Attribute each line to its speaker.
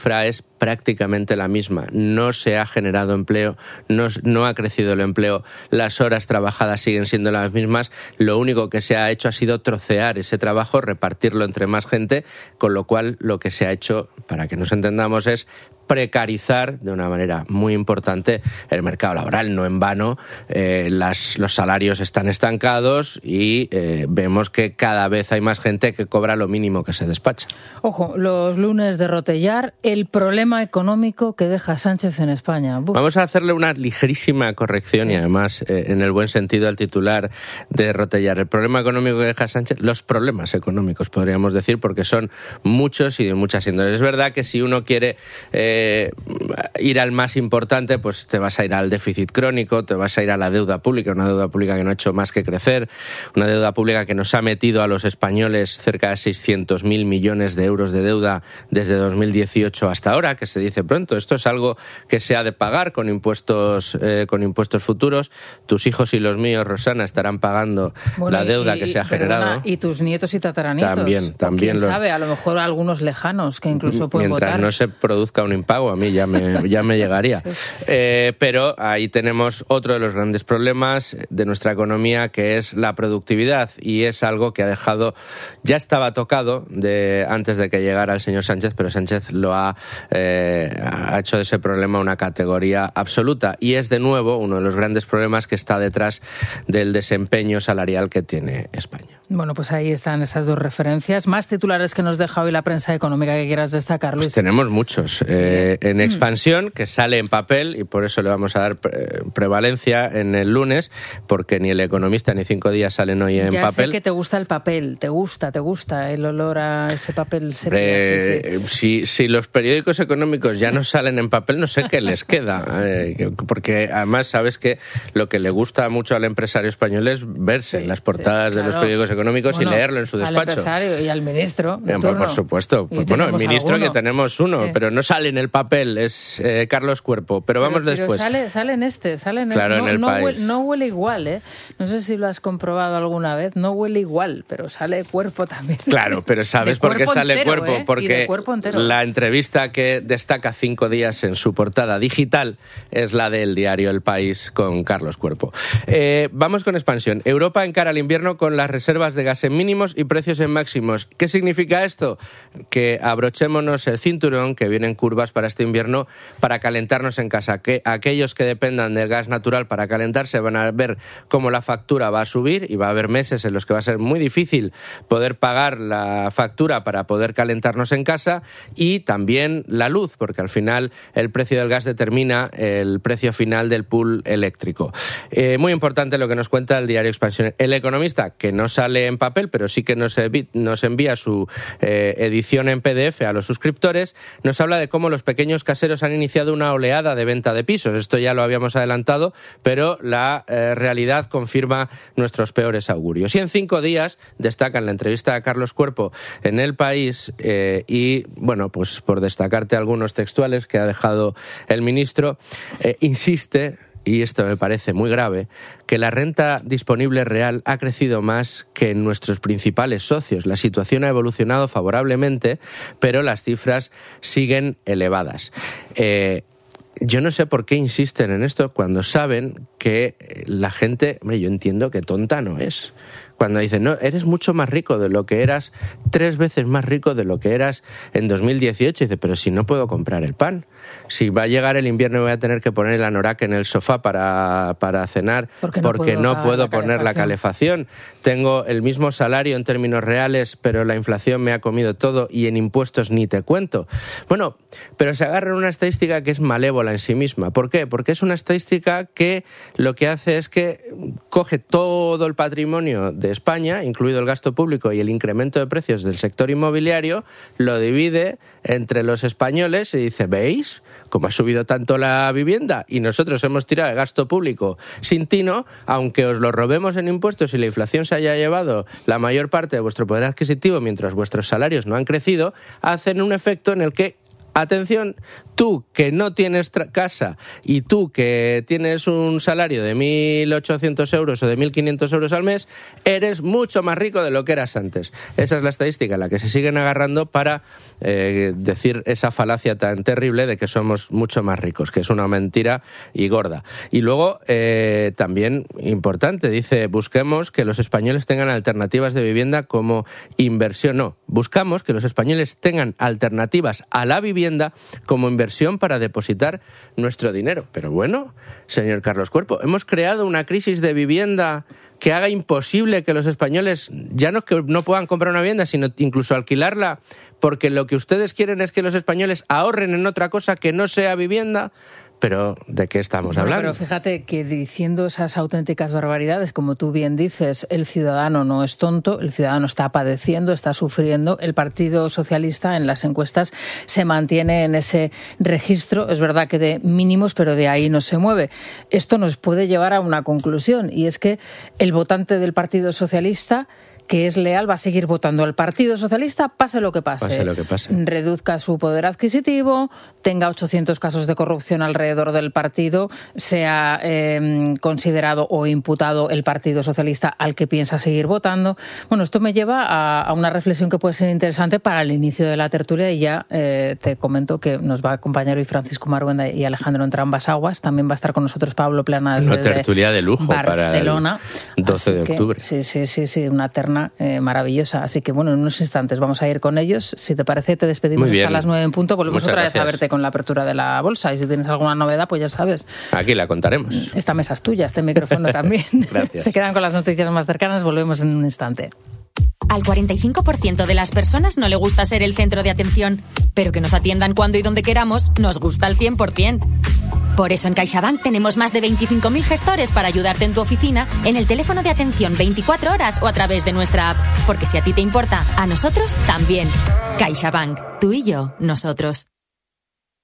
Speaker 1: cifra es prácticamente la misma. No se ha generado empleo, no ha crecido el empleo, las horas trabajadas siguen siendo las mismas. Lo único que se ha hecho ha sido trocear ese trabajo, repartirlo entre más gente, con lo cual lo que se ha hecho, para que nos entendamos, es precarizar de una manera muy importante el mercado laboral. No en vano los salarios están estancados y vemos que cada vez hay más gente que cobra lo mínimo que se despacha.
Speaker 2: Ojo, los lunes de Rotellar, el problema económico que deja Sánchez en España. Uf.
Speaker 1: Vamos a hacerle una ligerísima corrección, sí. Y además, en el buen sentido, al titular de Rotellar. El problema económico que deja Sánchez, los problemas económicos, podríamos decir, porque son muchos y de muchas índoles. Es verdad que si uno quiere ir al más importante, pues te vas a ir al déficit crónico, te vas a ir a la deuda pública, una deuda pública que no ha hecho más que crecer, una deuda pública que nos ha metido a los españoles cerca de 600.000 millones de euros de deuda desde 2018 hasta ahora, que se dice pronto. Esto es algo que se ha de pagar con impuestos futuros. Tus hijos y los míos, Rosana, estarán pagando la deuda que se ha generado.
Speaker 2: Y tus nietos y tataranietos.
Speaker 1: También.
Speaker 2: ¿Quién sabe? A lo mejor algunos lejanos que incluso pueden votar.
Speaker 1: Mientras no se produzca un impago, a mí ya me llegaría. Sí. Pero ahí tenemos otro de los grandes problemas de nuestra economía, que es la productividad, y es algo que ya estaba tocado antes de que llegara el señor Sánchez, pero Sánchez lo ha hecho de ese problema una categoría absoluta, y es de nuevo uno de los grandes problemas que está detrás del desempeño salarial que tiene España.
Speaker 2: Bueno, pues ahí están esas dos referencias. Más titulares que nos deja hoy la prensa económica que quieras destacar, Luis.
Speaker 1: Pues tenemos muchos. Sí. En Expansión, que sale en papel, y por eso le vamos a dar prevalencia en el lunes, porque ni El Economista ni 5 días salen hoy en papel.
Speaker 2: Ya sé que te gusta el papel, te gusta el olor a ese papel sepia.
Speaker 1: Sí. Si los periódicos económicos ya no salen en papel, no sé qué les queda. Porque además sabes que lo que le gusta mucho al empresario español es verse en las portadas de los periódicos económicos y leerlo en su despacho.
Speaker 2: Al empresario y al ministro.
Speaker 1: Por supuesto. Pues el ministro que tenemos uno, sí. Pero no sale en el papel, es Carlos Cuerpo. Pero vamos después.
Speaker 2: Sale en
Speaker 1: Claro, en el País.
Speaker 2: No huele igual, ¿eh? No sé si lo has comprobado alguna vez, no huele igual, pero sale Cuerpo también.
Speaker 1: Claro, pero ¿sabes por qué sale
Speaker 2: entero,
Speaker 1: Cuerpo? Porque la entrevista que destaca 5 días en su portada digital es la del diario El País con Carlos Cuerpo. Vamos con Expansión. Europa encara el invierno con las reservas de gas en mínimos y precios en máximos. ¿Qué significa esto? Que abrochémonos el cinturón, que vienen curvas para este invierno para calentarnos en casa. Que aquellos que dependan del gas natural para calentarse van a ver cómo la factura va a subir, y va a haber meses en los que va a ser muy difícil poder pagar la factura para poder calentarnos en casa, y también la luz, porque al final el precio del gas determina el precio final del pool eléctrico. Muy importante lo que nos cuenta el diario Expansión. El Economista, que no sale en papel, pero sí que nos envía su edición en PDF a los suscriptores, nos habla de cómo los pequeños caseros han iniciado una oleada de venta de pisos. Esto ya lo habíamos adelantado, pero la realidad confirma nuestros peores augurios. Y en 5 días destacan la entrevista a Carlos Cuerpo en El País y, bueno, pues por destacarte algunos textuales que ha dejado el ministro, insiste, y esto me parece muy grave, que la renta disponible real ha crecido más que en nuestros principales socios. La situación ha evolucionado favorablemente, pero las cifras siguen elevadas. Yo no sé por qué insisten en esto cuando saben que la gente, hombre, yo entiendo que tonta no es. Cuando dicen, no, eres mucho más rico de lo que eras, 3 veces más rico de lo que eras en 2018. Dice, pero si no puedo comprar el pan. Si va a llegar el invierno y voy a tener que poner el anorak en el sofá para cenar porque no puedo poner la calefacción. Tengo el mismo salario en términos reales, pero la inflación me ha comido todo y en impuestos ni te cuento. Bueno, pero se agarran una estadística que es malévola en sí misma. ¿Por qué? Porque es una estadística que lo que hace es que coge todo el patrimonio de España, incluido el gasto público y el incremento de precios del sector inmobiliario, lo divide entre los españoles y dice, ¿veis cómo ha subido tanto la vivienda? Y nosotros hemos tirado de gasto público sin tino, aunque os lo robemos en impuestos y la inflación se haya llevado la mayor parte de vuestro poder adquisitivo mientras vuestros salarios no han crecido, hacen un efecto en el que atención, tú que no tienes casa y tú que tienes un salario de 1.800 euros o de 1.500 euros al mes, eres mucho más rico de lo que eras antes. Esa es la estadística a la que se siguen agarrando para decir esa falacia tan terrible de que somos mucho más ricos, que es una mentira y gorda. Y luego, también importante, dice, busquemos que los españoles tengan alternativas de vivienda como inversión. No, buscamos que los españoles tengan alternativas a la vivienda como inversión para depositar nuestro dinero. Pero bueno, señor Carlos Cuerpo, hemos creado una crisis de vivienda que haga imposible que los españoles ya no que no puedan comprar una vivienda, sino incluso alquilarla, porque lo que ustedes quieren es que los españoles ahorren en otra cosa que no sea vivienda. Pero, ¿de qué estamos hablando?
Speaker 2: Pero fíjate que diciendo esas auténticas barbaridades, como tú bien dices, el ciudadano no es tonto, el ciudadano está padeciendo, está sufriendo. El Partido Socialista en las encuestas se mantiene en ese registro, es verdad que de mínimos, pero de ahí no se mueve. Esto nos puede llevar a una conclusión, y es que el votante del Partido Socialista, que es leal, va a seguir votando al Partido Socialista, pase lo que pase.
Speaker 1: Pase lo que pase.
Speaker 2: Reduzca su poder adquisitivo, tenga 800 casos de corrupción alrededor del partido, sea considerado o imputado el Partido Socialista al que piensa seguir votando. Bueno, esto me lleva a una reflexión que puede ser interesante para el inicio de la tertulia, y ya te comento que nos va a acompañar hoy Francisco Marguenda y Alejandro Entrambas-Aguas. También va a estar con nosotros Pablo Plana desde
Speaker 1: una tertulia de lujo
Speaker 2: Barcelona,
Speaker 1: para el 12 de octubre.
Speaker 2: Sí, una terna maravillosa. Así que bueno, en unos instantes vamos a ir con ellos. Si te parece, te despedimos hasta las 9 en punto. Volvemos otra vez a verte con la apertura de la bolsa, y si tienes alguna novedad, pues ya sabes.
Speaker 1: Aquí la contaremos.
Speaker 2: Esta mesa es tuya, este micrófono también.
Speaker 1: Gracias.
Speaker 2: Se quedan con las noticias más cercanas, volvemos en un instante.
Speaker 3: Al 45% de las personas no le gusta ser el centro de atención, pero que nos atiendan cuando y donde queramos nos gusta al 100%. Por eso en CaixaBank tenemos más de 25.000 gestores para ayudarte en tu oficina, en el teléfono de atención 24 horas o a través de nuestra app. Porque si a ti te importa, a nosotros también. CaixaBank. Tú y yo, nosotros.